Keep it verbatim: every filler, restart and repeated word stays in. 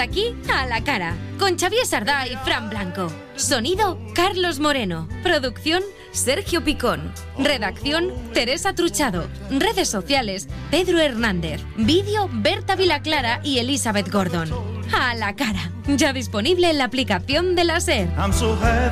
aquí A la Cara, con Xavier Sardá y Fran Blanco. Sonido, Carlos Moreno. Producción, Sergio Picón. Redacción, Teresa Truchado. Redes sociales, Pedro Hernández. Vídeo, Berta Vilaclara y Elizabeth Gordon. A la Cara, ya disponible en la aplicación de la SER.